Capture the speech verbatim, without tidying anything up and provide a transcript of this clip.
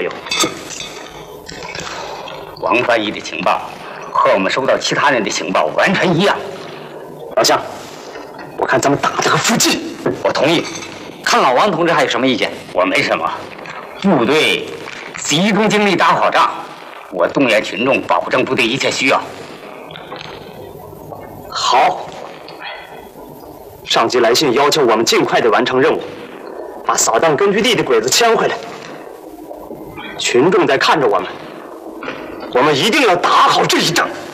有。 王翻译的情报和我们收到其他人的情报完全一样。 老乡，我看咱们打这个伏击。 我同意。 看老王同志还有什么意见？ 我没什么。部队集中精力打好仗，我动员群众，保证部队一切需要。 好。上级来信要求我们尽快的完成任务，把扫荡根据地的鬼子牵回来。群众在看着我们，我们一定要打好这一仗。